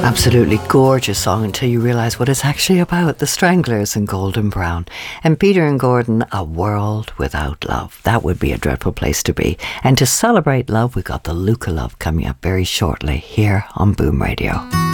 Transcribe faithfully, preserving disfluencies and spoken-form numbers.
Absolutely gorgeous song until you realise what it's actually about. The Stranglers and Golden Brown. And Peter and Gordon, A World Without Love. That would be a dreadful place to be. And to celebrate love, we've got the Luca Love coming up very shortly here on Boom Radio.